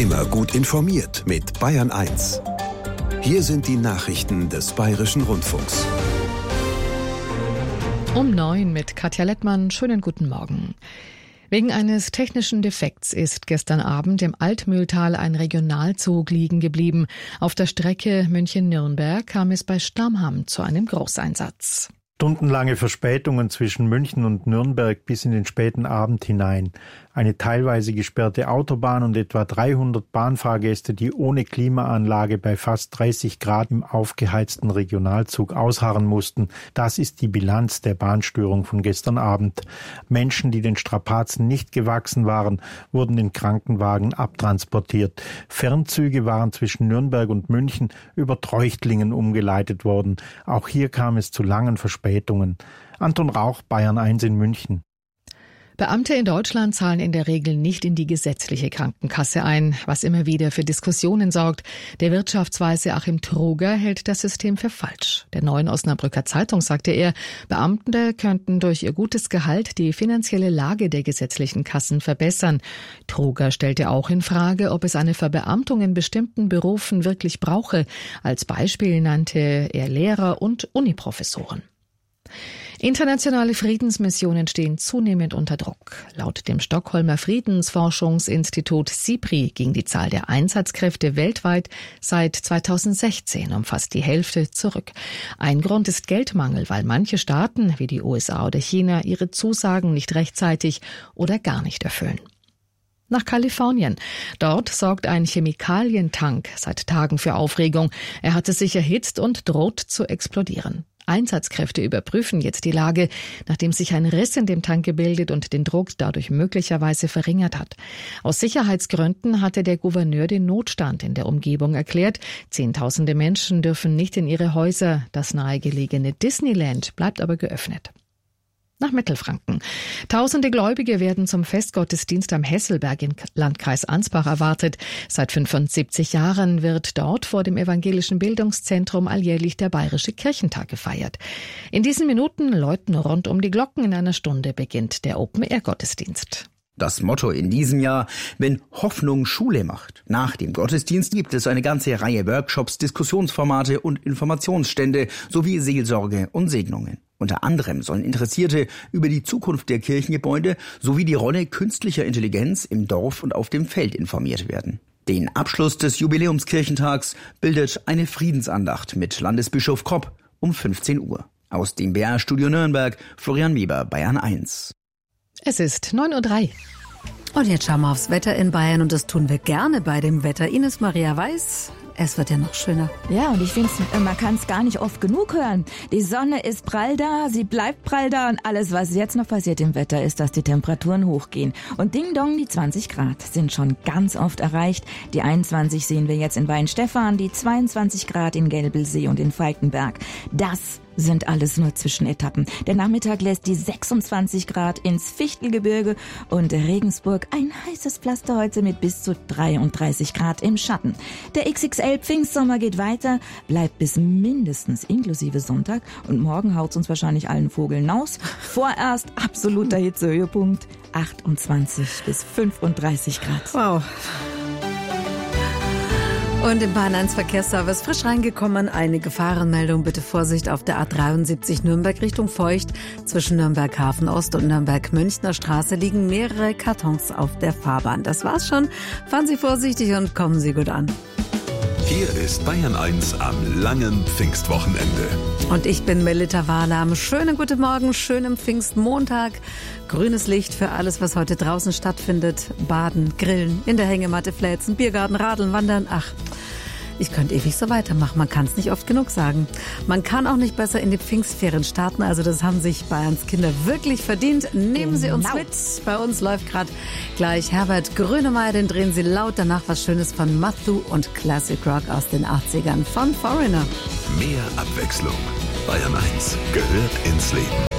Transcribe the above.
Immer gut informiert mit Bayern 1. Hier sind die Nachrichten des Bayerischen Rundfunks. Um 9 mit Katja Lettmann. Schönen guten Morgen. Wegen eines technischen Defekts ist gestern Abend im Altmühltal ein Regionalzug liegen geblieben. Auf der Strecke München-Nürnberg kam es bei Stammham zu einem Großeinsatz. Stundenlange Verspätungen zwischen München und Nürnberg bis in den späten Abend hinein. Eine teilweise gesperrte Autobahn und etwa 300 Bahnfahrgäste, die ohne Klimaanlage bei fast 30 Grad im aufgeheizten Regionalzug ausharren mussten. Das ist die Bilanz der Bahnstörung von gestern Abend. Menschen, die den Strapazen nicht gewachsen waren, wurden in Krankenwagen abtransportiert. Fernzüge waren zwischen Nürnberg und München über Treuchtlingen umgeleitet worden. Auch hier kam es zu langen Verspätungen. Anton Rauch, Bayern 1 in München. Beamte in Deutschland zahlen in der Regel nicht in die gesetzliche Krankenkasse ein, was immer wieder für Diskussionen sorgt. Der Wirtschaftsweise Achim Troger hält das System für falsch. Der Neuen Osnabrücker Zeitung sagte er, Beamte könnten durch ihr gutes Gehalt die finanzielle Lage der gesetzlichen Kassen verbessern. Troger stellte auch in Frage, ob es eine Verbeamtung in bestimmten Berufen wirklich brauche. Als Beispiel nannte er Lehrer und Uniprofessoren. Internationale Friedensmissionen stehen zunehmend unter Druck. Laut dem Stockholmer Friedensforschungsinstitut SIPRI ging die Zahl der Einsatzkräfte weltweit seit 2016 um fast die Hälfte zurück. Ein Grund ist Geldmangel, weil manche Staaten wie die USA oder China ihre Zusagen nicht rechtzeitig oder gar nicht erfüllen. Nach Kalifornien. Dort sorgt ein Chemikalientank seit Tagen für Aufregung. Er hatte sich erhitzt und droht zu explodieren. Einsatzkräfte überprüfen jetzt die Lage, nachdem sich ein Riss in dem Tank gebildet und den Druck dadurch möglicherweise verringert hat. Aus Sicherheitsgründen hatte der Gouverneur den Notstand in der Umgebung erklärt. Zehntausende Menschen dürfen nicht in ihre Häuser. Das nahegelegene Disneyland bleibt aber geöffnet. Nach Mittelfranken. Tausende Gläubige werden zum Festgottesdienst am Hesselberg im Landkreis Ansbach erwartet. Seit 75 Jahren wird dort vor dem Evangelischen Bildungszentrum alljährlich der Bayerische Kirchentag gefeiert. In diesen Minuten läuten rund um die Glocken. In einer Stunde beginnt der Open-Air-Gottesdienst. Das Motto in diesem Jahr: Wenn Hoffnung Schule macht. Nach dem Gottesdienst gibt es eine ganze Reihe Workshops, Diskussionsformate und Informationsstände sowie Seelsorge und Segnungen. Unter anderem sollen Interessierte über die Zukunft der Kirchengebäude sowie die Rolle künstlicher Intelligenz im Dorf und auf dem Feld informiert werden. Den Abschluss des Jubiläumskirchentags bildet eine Friedensandacht mit Landesbischof Kropp um 15 Uhr. Aus dem BR-Studio Nürnberg, Florian Weber, Bayern 1. Es ist 9:03 Uhr. Und jetzt schauen wir aufs Wetter in Bayern und das tun wir gerne bei dem Wetter. Ines Maria Weiß, es wird ja noch schöner. Ja, und ich finde, man kann es gar nicht oft genug hören. Die Sonne ist prall da, sie bleibt prall da und alles, was jetzt noch passiert im Wetter, ist, dass die Temperaturen hochgehen. Und ding dong, die 20 Grad sind schon ganz oft erreicht. Die 21 sehen wir jetzt in Weinstefan, die 22 Grad in Gelbelsee und in Falkenberg. Das sind alles nur Zwischenetappen. Der Nachmittag lässt die 26 Grad ins Fichtelgebirge und Regensburg ein heißes Pflaster heute mit bis zu 33 Grad im Schatten. Der XXL Pfingstsommer geht weiter, bleibt bis mindestens inklusive Sonntag und morgen haut's uns wahrscheinlich allen Vogeln aus. Vorerst absoluter Hitzehöhepunkt 28 bis 35 Grad. Wow. Und im Bahn 1 Verkehrsservice frisch reingekommen. Eine Gefahrenmeldung. Bitte Vorsicht auf der A73 Nürnberg Richtung Feucht. Zwischen Nürnberg Hafen Ost und Nürnberg Münchner Straße liegen mehrere Kartons auf der Fahrbahn. Das war's schon. Fahren Sie vorsichtig und kommen Sie gut an. Hier ist Bayern 1 am langen Pfingstwochenende. Und ich bin Melita Wahlam. Schönen guten Morgen, schönen Pfingstmontag. Grünes Licht für alles, was heute draußen stattfindet. Baden, Grillen, in der Hängematte fläzen, Biergarten, Radeln, Wandern. Ach, ich könnte ewig so weitermachen. Man kann es nicht oft genug sagen. Man kann auch nicht besser in die Pfingstferien starten. Also das haben sich Bayerns Kinder wirklich verdient. Nehmen Sie uns mit. Bei uns läuft gerade gleich Herbert Grönemeyer. Den drehen Sie laut. Danach was Schönes von Matthew und Classic Rock aus den 80ern von Foreigner. Mehr Abwechslung. Bayern 1 gehört ins Leben.